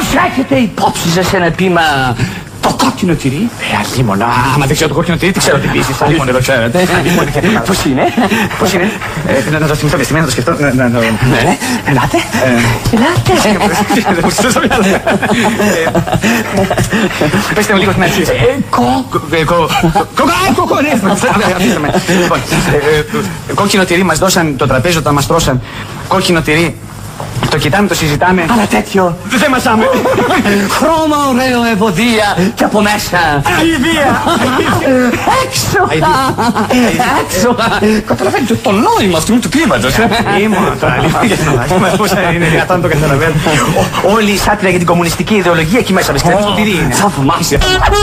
έχετε υπόψη σας ένα ποίημα το κόκκινο τυρί? Αλίμονα. Άμα δεν ξέρω το κόκκινο τυρί, τι ξέρω την πίση. Αλίμονα, εδώ ξέρετε. Πώς είναι? Πώς είναι? Να το θυμηθώ και στιγμή, να το σκεφτώ. Ναι, ελάτε. Δεν μου στείλω στο μυαλό. Πέστε μου λίγο την αρχή. Κόκκινο τυρί μας δώσαν το τραπέζι όταν μας τρώσαν. Κόκκινο τυρί. Το κοιτάμε, το συζητάμε. Αλλά τέτοιο. Δεν μασάμε. Χρώμα ωραίο ευωδία και από μέσα. Αηδία. Έξω. Έξω. Καταλαβαίνετε το νόημα αυτού του ποίηματος. Ήμουν τώρα λίγο. Πώς είναι δυνατόν να το καταλαβαίνω. Όλη η σάτυρα για την κομμουνιστική ιδεολογία εκεί μέσα. Βρίσκεται το τυρί είναι. Θαυμάσια.